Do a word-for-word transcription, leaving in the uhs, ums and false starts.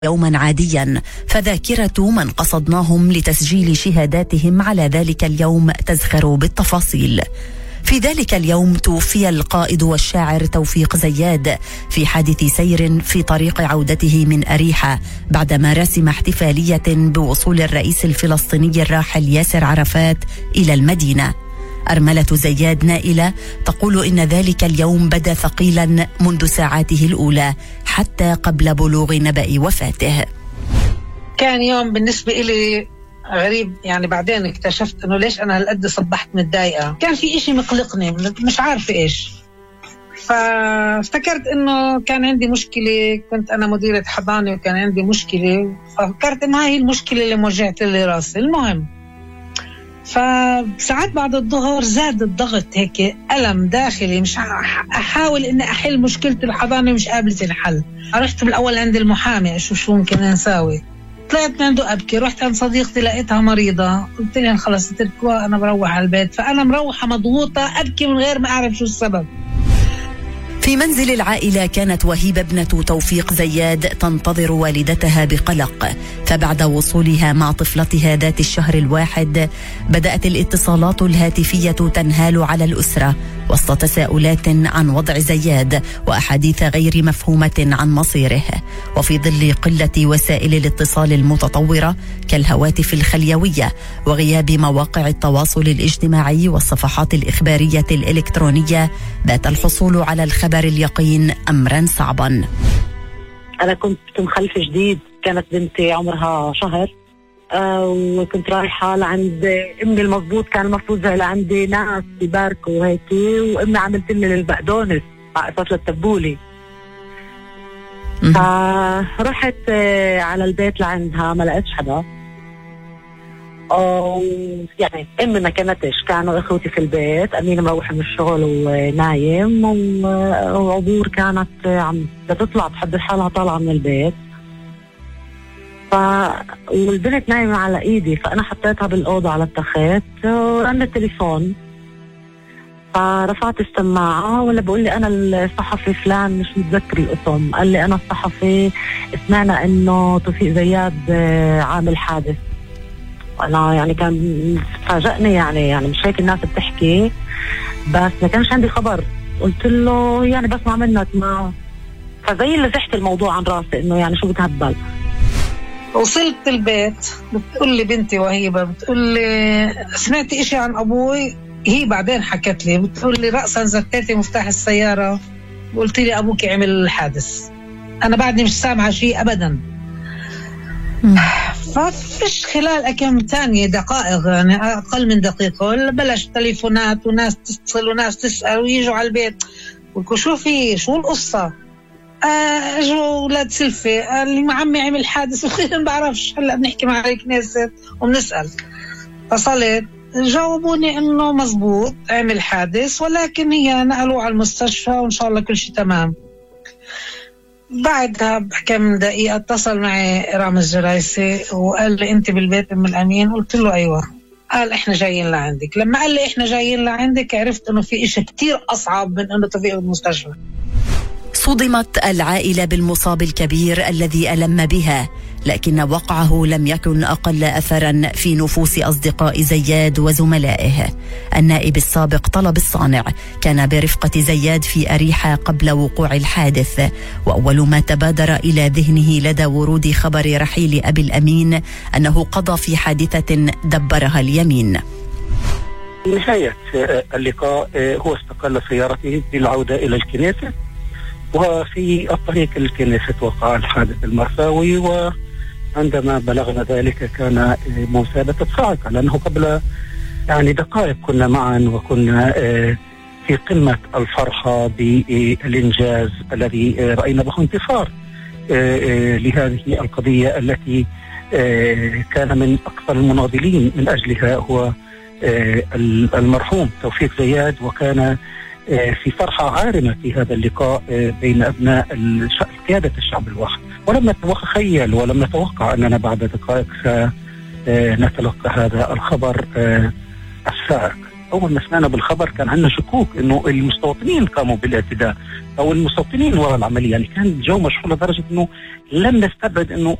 يوما عاديا، فذاكرة من قصدناهم لتسجيل شهاداتهم على ذلك اليوم تزخر بالتفاصيل. في ذلك اليوم توفي القائد والشاعر توفيق زياد في حادث سير في طريق عودته من أريحة بعد مراسم احتفالية بوصول الرئيس الفلسطيني الراحل ياسر عرفات إلى المدينة. أرملة زياد نائلة تقول إن ذلك اليوم بدا ثقيلا منذ ساعاته الأولى حتى قبل بلوغ نبأ وفاته. كان يوم بالنسبة إلي غريب، يعني بعدين اكتشفت انه ليش انا هالقد صبحت متضايقه. كان في اشي مقلقني مش عارفه ايش، فافتكرت انه كان عندي مشكله. كنت انا مديره حضانه وكان عندي مشكله، ففكرت انه هاي المشكله اللي موجعت لي راسي. المهم فساعات بعد الظهر زاد الضغط، هيك ألم داخلي، مش احاول اني احل مشكله الحضانه مش قابله الحل. رحت بالاول عند المحامي اشوف شو ممكن نساوي، طلعت من عنده أبكي. رحت عند صديقتي لقيتها مريضة، قلت لها خلص تركوها أنا بروح على البيت. فأنا مروحة مضغوطة أبكي من غير ما أعرف شو السبب. في منزل العائلة كانت وهيبة ابنة توفيق زياد تنتظر والدتها بقلق، فبعد وصولها مع طفلتها ذات الشهر الواحد بدأت الاتصالات الهاتفية تنهال على الأسرة وسط تساؤلات عن وضع زياد وأحاديث غير مفهومة عن مصيره. وفي ظل قلة وسائل الاتصال المتطورة كالهواتف الخليوية وغياب مواقع التواصل الاجتماعي والصفحات الإخبارية الإلكترونية، بات الحصول على الخبر اليقين أمرا صعبا. أنا كنت مخلفة جديد، كانت بنتي عمرها شهر، آه وكنت رايحة لعند أمي المضبوط. كان المفروض زي لعندي ناس يباركوا وهيك، وأمي عملت لي للبقدونس على أساس للتبولي. فرحت آه على البيت لعندها، ما لقيتش حدا. أو يعني أمي ما كانتش، كانوا إخوتي في البيت، أمين مروح من الشغل ونايم، وعبور كانت عم بتطلع تحب حالها طالعة من البيت. ف والبنت نايمة على إيدي، فأنا حطيتها بالأوضة على التخت ورن التليفون. فرفعت السماعة ولا بقول لي أنا الصحفي فلان، مش متذكر الاسم. قال لي أنا الصحفي، سمعنا إنه توفيق زياد عامل حادث. أنا يعني كان فاجأني، يعني يعني مش هيك الناس بتحكي، بس ما كانش عندي خبر. قلت له يعني بسمع منك، ما فزي اللي زحت الموضوع عن راسي، إنه يعني شو بتهبل. وصلت البيت بتقول لي بنتي وهيبة، بتقول لي سمعتي إشي عن أبوي؟ هي بعدين حكت لي، بتقول لي رأسا زتيتي مفتاح السيارة، قلت لي أبوك عمل الحادث. أنا بعدني مش سامعة شيء أبدا. ففيش خلال كم ثانية دقائق، يعني أقل من دقيقة، بلش تليفونات وناس تتصل وناس تسأل ويجوا على البيت. قلت شو في شو القصة؟ اجوا اولاد سلفي، قال لي عمي عمل حادث. وخير ما بعرفش، هلا بنحكي مع الكنيسة وبنسأل. فصلت جاوبوني انه مزبوط عمل حادث، ولكن هي نقلوه على المستشفى وان شاء الله كل شيء تمام. بعدها بكم دقيقة اتصل معي رامز جرايسي وقال لي انت بالبيت ام الامين؟ قلت له ايوه. قال احنا جايين لعندك. لما قال لي احنا جايين لعندك عرفت انه في اشي كتير اصعب من انه توفيق بالمستشفى. صدمت العائلة بالمصاب الكبير الذي ألم بها، لكن وقعه لم يكن أقل أثرا في نفوس أصدقاء زياد وزملائه. النائب السابق طلب الصانع كان برفقة زياد في أريحة قبل وقوع الحادث، وأول ما تبادر إلى ذهنه لدى ورود خبر رحيل أبي الأمين أنه قضى في حادثة دبرها اليمين. نهاية اللقاء هو استقل سيارته للعودة إلى الكنيسة، وفي الطريق الكنيسة وقع الحادث المأساوي. وعندما بلغنا ذلك كان موسى بتتصاعق، لأنه قبل يعني دقائق كنا معا وكنا في قمة الفرحة بالإنجاز الذي رأينا به انتصار لهذه القضية التي كان من أكثر المناضلين من أجلها هو المرحوم توفيق زياد. وكان في فرحة عارمة في هذا اللقاء بين أبناء قيادة الشعب الواحد، ولم نتخيل ولم نتوقع أننا بعد دقائق سنتلقى هذا الخبر السائق. أول ما سمعنا بالخبر كان عندنا شكوك إنه المستوطنين قاموا بالاعتداء أو المستوطنين وراء العملية. يعني كان الجو مشحون لدرجة إنه لم نستبعد إنه